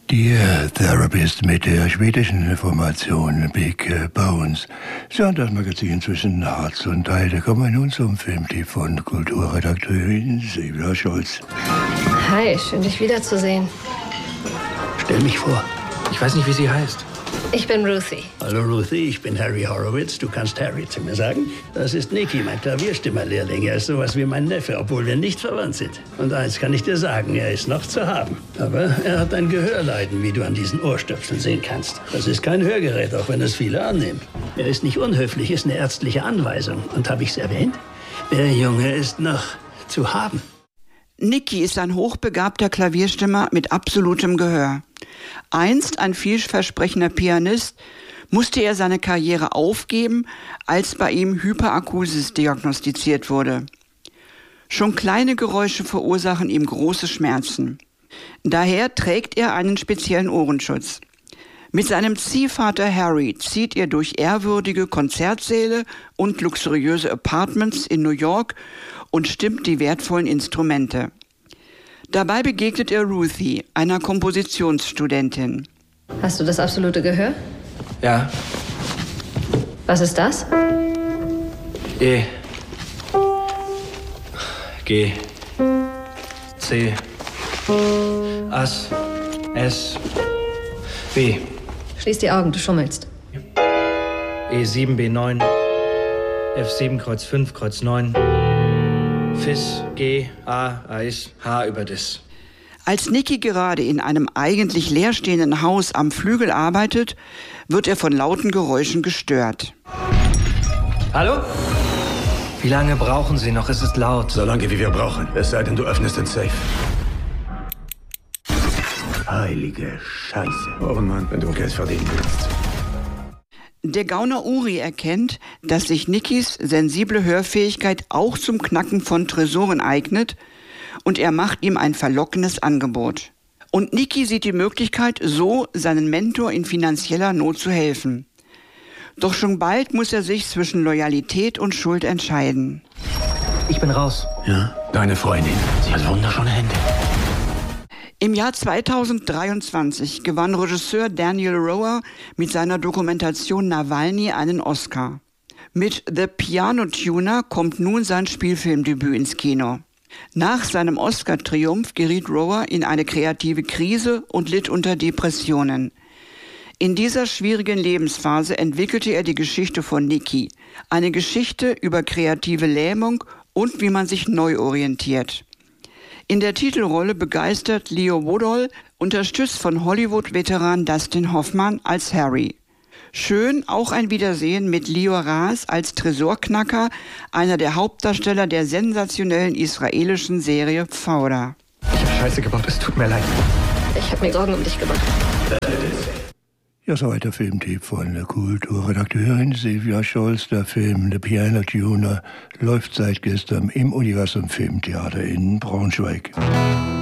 Die Therapist mit der schwedischen Formation Big Bones. Sie hören das Magazin zwischen Harz und Heide. Kommen wir nun zum Filmtipp von Kulturredakteurin Silvia Scholz. Hi, schön dich wiederzusehen. Stell mich vor. Ich weiß nicht, wie sie heißt. Ich bin Ruthie. Hallo Ruthie, ich bin Harry Horowitz. Du kannst Harry zu mir sagen. Das ist Nicky, mein Klavierstimmerlehrling. Er ist sowas wie mein Neffe, obwohl wir nicht verwandt sind. Und eins kann ich dir sagen, er ist noch zu haben. Aber er hat ein Gehörleiden, wie du an diesen Ohrstöpseln sehen kannst. Das ist kein Hörgerät, auch wenn es viele annehmen. Er ist nicht unhöflich, ist eine ärztliche Anweisung. Und habe ich es erwähnt? Der Junge ist noch zu haben. Nicky ist ein hochbegabter Klavierstimmer mit absolutem Gehör. Einst ein vielversprechender Pianist, musste er seine Karriere aufgeben, als bei ihm Hyperakusis diagnostiziert wurde. Schon kleine Geräusche verursachen ihm große Schmerzen. Daher trägt er einen speziellen Ohrenschutz. Mit seinem Ziehvater Harry zieht er durch ehrwürdige Konzertsäle und luxuriöse Apartments in New York und stimmt die wertvollen Instrumente. Dabei begegnet er Ruthie, einer Kompositionsstudentin. Hast du das absolute Gehör? Ja. Was ist das? E. G. C. As. S. B. Schließ die Augen, du schummelst. E7, B9. F7, Kreuz 5, Kreuz 9. Fis, G, A, Eis, H über Dis. Als Nicky gerade in einem eigentlich leerstehenden Haus am Flügel arbeitet, wird er von lauten Geräuschen gestört. Hallo? Wie lange brauchen Sie noch? Es ist laut. So lange, wie wir brauchen. Es sei denn, du öffnest den Safe. Heilige Scheiße. Oh Mann, wenn du Geld verdienen willst. Der Gauner Uri erkennt, dass sich Nickys sensible Hörfähigkeit auch zum Knacken von Tresoren eignet, und er macht ihm ein verlockendes Angebot. Und Nicky sieht die Möglichkeit, so seinen Mentor in finanzieller Not zu helfen. Doch schon bald muss er sich zwischen Loyalität und Schuld entscheiden. Ich bin raus. Ja, deine Freundin. Sie hat wunderschöne Hände. Im Jahr 2023 gewann Regisseur Daniel Roher mit seiner Dokumentation Nawalny einen Oscar. Mit The Piano Tuner kommt nun sein Spielfilmdebüt ins Kino. Nach seinem Oscar-Triumph geriet Roher in eine kreative Krise und litt unter Depressionen. In dieser schwierigen Lebensphase entwickelte er die Geschichte von Nicky, eine Geschichte über kreative Lähmung und wie man sich neu orientiert. In der Titelrolle begeistert Leo Wodol, unterstützt von Hollywood-Veteran Dustin Hoffman als Harry. Schön auch ein Wiedersehen mit Lior Raz als Tresorknacker, einer der Hauptdarsteller der sensationellen israelischen Serie Fauda. Ich hab Scheiße gebaut, es tut mir leid. Ich habe mir Sorgen um dich gemacht. Ja, soweit der Filmtipp von der Kulturredakteurin Silvia Scholz. Der Film The Piano Tuner läuft seit gestern im Universum Filmtheater in Braunschweig.